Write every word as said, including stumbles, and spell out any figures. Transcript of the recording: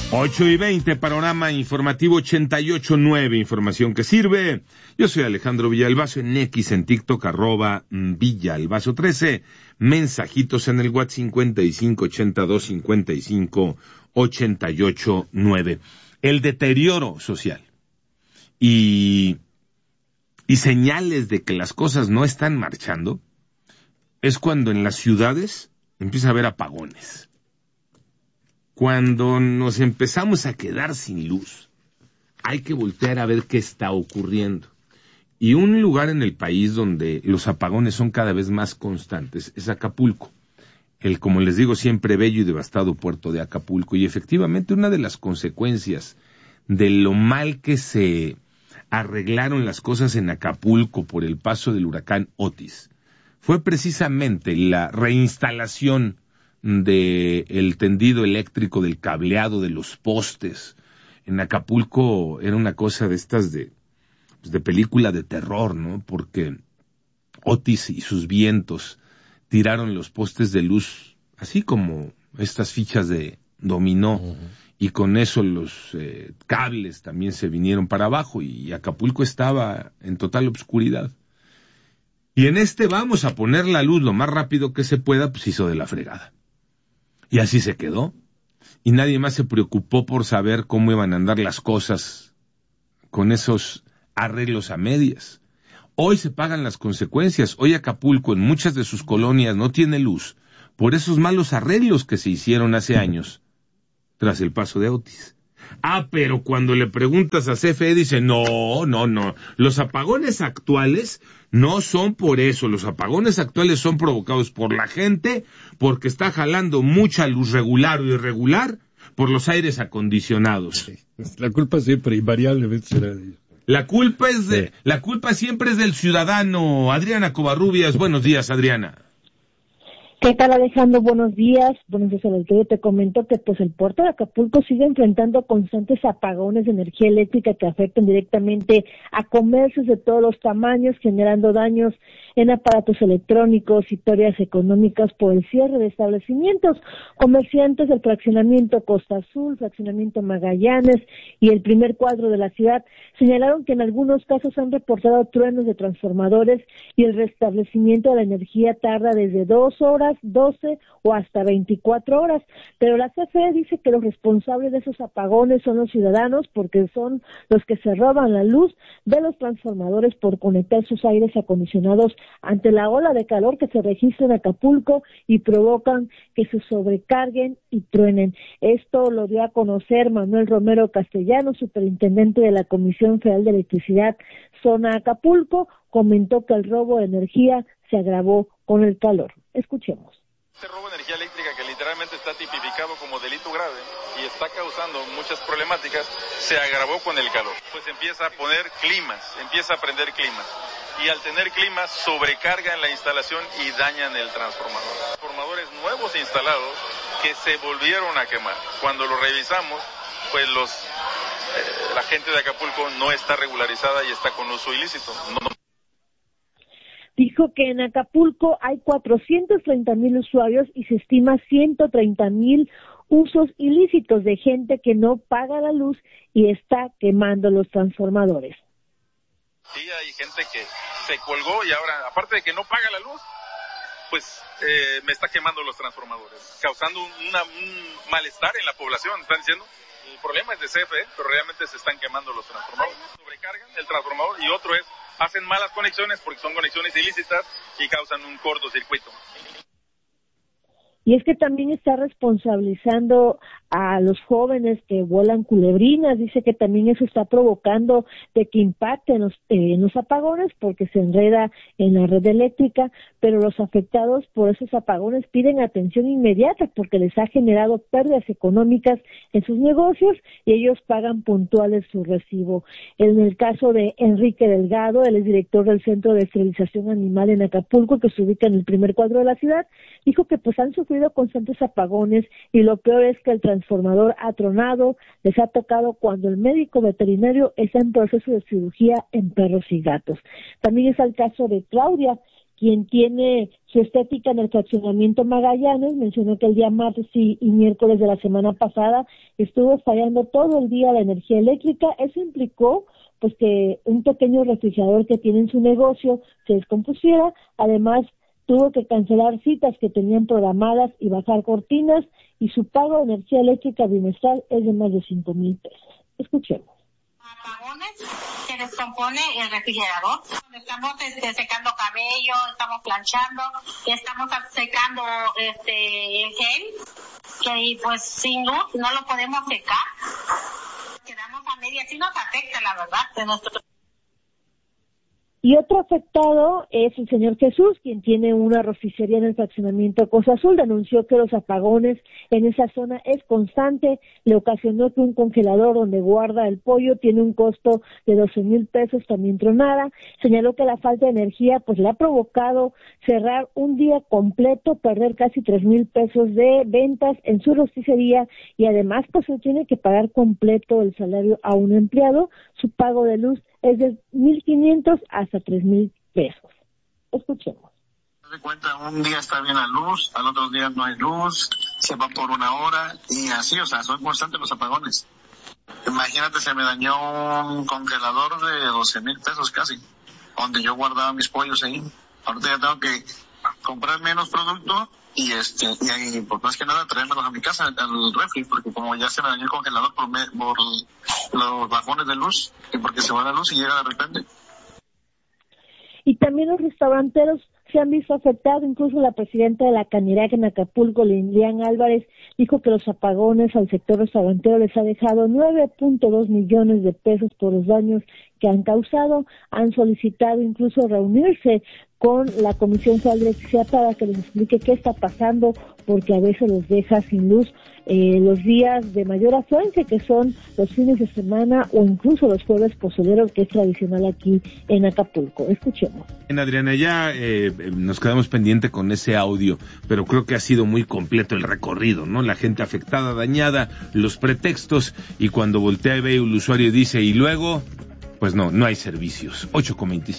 ocho y veinte, panorama informativo ochenta y ocho nueve, información que sirve. Yo soy Alejandro Villalbazo, en X, en TikTok, arroba Villalbazo trece, mensajitos en el WhatsApp cincuenta y cinco ochenta y dos cincuenta y cinco ochenta y ocho nueve. El deterioro social y, y señales de que las cosas no están marchando es cuando en las ciudades empieza a haber apagones. Cuando nos empezamos a quedar sin luz, hay que voltear a ver qué está ocurriendo. Y un lugar en el país donde los apagones son cada vez más constantes es Acapulco. El, como les digo, siempre bello y devastado puerto de Acapulco. Y efectivamente una de las consecuencias de lo mal que se arreglaron las cosas en Acapulco por el paso del huracán Otis fue precisamente la reinstalación de el tendido eléctrico, del cableado, de los postes. En Acapulco era una cosa de estas de, pues de película de terror, ¿no? Porque Otis y sus vientos tiraron los postes de luz, así como estas fichas de dominó, uh-huh. Y con eso los eh, cables también se vinieron para abajo y Acapulco estaba en total obscuridad. Y en este vamos a poner la luz lo más rápido que se pueda, pues hizo de la fregada. Y así se quedó. Y nadie más se preocupó por saber cómo iban a andar las cosas con esos arreglos a medias. Hoy se pagan las consecuencias. Hoy Acapulco en muchas de sus colonias no tiene luz por esos malos arreglos que se hicieron hace años tras el paso de Otis. Ah, pero cuando le preguntas a C F E dice, no, no, no, los apagones actuales no son por eso, los apagones actuales son provocados por la gente, porque está jalando mucha luz regular o irregular por los aires acondicionados. Sí, la culpa siempre, invariablemente será de ellos. La culpa es de, sí. La culpa siempre es del ciudadano. Adriana Covarrubias, buenos días, Adriana. ¿Qué tal, Alejandro? Buenos días. Buenos días, Alejandro. Te comento que pues el puerto de Acapulco sigue enfrentando constantes apagones de energía eléctrica que afectan directamente a comercios de todos los tamaños, generando daños en aparatos electrónicos y pérdidas económicas por el cierre de establecimientos. Comerciantes del fraccionamiento Costa Azul, fraccionamiento Magallanes y el primer cuadro de la ciudad señalaron que en algunos casos han reportado truenos de transformadores y el restablecimiento de la energía tarda desde dos horas, doce o hasta veinticuatro horas, pero la C F E dice que los responsables de esos apagones son los ciudadanos porque son los que se roban la luz de los transformadores por conectar sus aires acondicionados ante la ola de calor que se registra en Acapulco y provocan que se sobrecarguen y truenen. Esto lo dio a conocer Manuel Romero Castellano, superintendente de la Comisión Federal de Electricidad Zona Acapulco. Comentó que el robo de energía se agravó con el calor. Escuchemos. Este robo de energía eléctrica, que literalmente está tipificado como delito grave y está causando muchas problemáticas, se agravó con el calor. Pues empieza a poner climas, empieza a prender climas. Y al tener climas, sobrecargan la instalación y dañan el transformador. Transformadores nuevos instalados que se volvieron a quemar. Cuando lo revisamos, pues los eh, la gente de Acapulco no está regularizada y está con uso ilícito. No, no. Dijo que en Acapulco hay cuatrocientos treinta mil usuarios y se estima ciento treinta mil usos ilícitos de gente que no paga la luz y está quemando los transformadores. Sí, hay gente que se colgó y ahora, aparte de que no paga la luz, pues eh, me está quemando los transformadores, causando una, un malestar en la población. Están diciendo, el problema es de C F E, pero realmente se están quemando los transformadores. Sobrecargan el transformador y otro es, hacen malas conexiones porque son conexiones ilícitas y causan un cortocircuito. Y es que también está responsabilizando a los jóvenes que vuelan culebrinas. Dice que también eso está provocando de que impacte en los, eh, en los apagones porque se enreda en la red eléctrica, pero los afectados por esos apagones piden atención inmediata porque les ha generado pérdidas económicas en sus negocios y ellos pagan puntuales su recibo. En el caso de Enrique Delgado, él es director del Centro de Esterilización Animal en Acapulco, que se ubica en el primer cuadro de la ciudad, dijo que pues han sufrido constantes apagones y lo peor es que el transformador ha tronado, les ha tocado cuando el médico veterinario está en proceso de cirugía en perros y gatos. También es el caso de Claudia, quien tiene su estética en el fraccionamiento Magallanes, mencionó que el día martes y, y miércoles de la semana pasada estuvo fallando todo el día la energía eléctrica. Eso implicó pues que un pequeño refrigerador que tiene en su negocio se descompusiera. Además, tuvo que cancelar citas que tenían programadas y bajar cortinas, y su pago de energía eléctrica bimestral es de más de cinco mil pesos. Escuchemos. Apagones, se descompone el refrigerador. Estamos este, secando cabello, estamos planchando, estamos secando este el gel, que pues sin luz no lo podemos secar. Quedamos a media, sí nos afecta la verdad de nuestro. Y otro afectado es el señor Jesús, quien tiene una rosticería en el fraccionamiento Costa Azul. Denunció que los apagones en esa zona es constante. Le ocasionó que un congelador donde guarda el pollo tiene un costo de doce mil pesos también tronada. Señaló que la falta de energía pues le ha provocado cerrar un día completo, perder casi tres mil pesos de ventas en su rosticería, y además pues se tiene que pagar completo el salario a un empleado. Su pago de luz es de mil quinientos hasta tres mil pesos. Escuchemos. Se da cuenta, un día está bien la luz, al otro día no hay luz, se va por una hora y así, o sea, son constantes los apagones. Imagínate, se me dañó un congelador de doce mil pesos casi, donde yo guardaba mis pollos ahí. Ahorita ya tengo que comprar menos producto y este y ahí, pues más que nada traérmelos a mi casa, al refri, porque como ya se me dañó el congelador por, me, por los bajones de luz y porque se va la luz y llega de repente. Y también los restauranteros se han visto afectados. Incluso la presidenta de la Canirac en Acapulco, Lilian Álvarez, dijo que los apagones al sector restaurantero les ha dejado nueve punto dos millones de pesos por los daños que han causado. Han solicitado incluso reunirse con la Comisión Federal de Electricidad para que les explique qué está pasando, porque a veces los deja sin luz eh, los días de mayor afluencia, que son los fines de semana o incluso los jueves pozoleros, que es tradicional aquí en Acapulco. Escuchemos. En Adriana, ya eh, nos quedamos pendiente con ese audio, pero creo que ha sido muy completo el recorrido, ¿no? La gente afectada, dañada, los pretextos, y cuando voltea y ve el usuario y dice, y luego, pues no, no hay servicios. ocho con veinticinco.